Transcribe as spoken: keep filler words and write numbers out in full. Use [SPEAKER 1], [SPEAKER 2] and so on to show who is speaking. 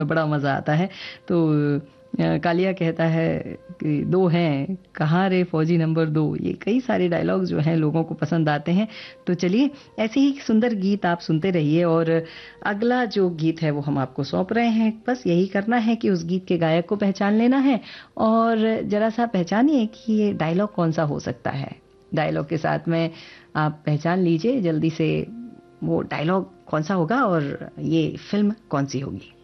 [SPEAKER 1] बड़ा मज़ा आता है। तो अ, कालिया कहता है कि दो हैं, कहाँ रे फौजी नंबर दो। ये कई सारे डायलॉग जो हैं लोगों को पसंद आते हैं। तो चलिए ऐसे ही सुंदर गीत आप सुनते रहिए और अगला जो गीत है वो हम आपको सौंप रहे हैं। बस यही करना है कि उस गीत के गायक को पहचान लेना है और ज़रा-सा पहचानिए कि ये डायलॉग कौन-सा हो सकता है। डायलॉग के साथ में आप पहचान लीजिए जल्दी से वो डायलॉग कौन-सा होगा और ये फ़िल्म कौन-सी होगी।